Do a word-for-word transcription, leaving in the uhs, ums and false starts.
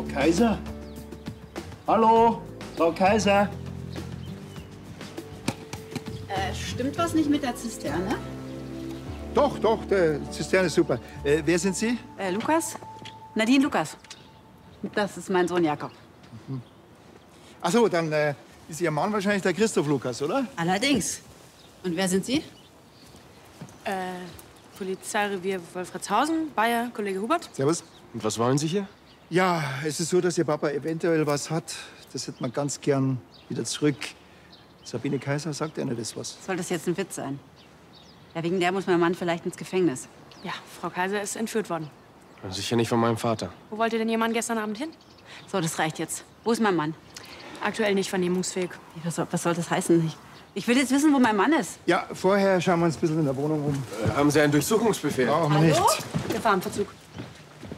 Kaiser? Hallo, Frau Kaiser? Äh, stimmt was nicht mit der Zisterne? Doch, doch, die Zisterne ist super. Äh, wer sind Sie? Äh, Lukas? Nadine Lukas. Das ist mein Sohn Jakob. Mhm. Ach so, dann äh, ist Ihr Mann wahrscheinlich der Christoph Lukas, oder? Allerdings. Und wer sind Sie? Äh, Polizeirevier Wolfratshausen, Bayer, Kollege Hubert. Servus. Und was wollen Sie hier? Ja, es ist so, dass Ihr Papa eventuell was hat. Das hätte man ganz gern wieder zurück. Sabine Kaiser, sagt Ihnen das was? Soll das jetzt ein Witz sein? Ja, wegen der muss mein Mann vielleicht ins Gefängnis. Ja, Frau Kaiser ist entführt worden. Sicher nicht von meinem Vater. Wo wollte denn Ihr Mann gestern Abend hin? So, das reicht jetzt. Wo ist mein Mann? Aktuell nicht vernehmungsfähig. Was soll, was soll das heißen? Ich, ich will jetzt wissen, wo mein Mann ist. Ja, vorher schauen wir uns ein bisschen in der Wohnung um. Äh, haben Sie einen Durchsuchungsbefehl? Brauchen wir nicht. Gefahr im Verzug.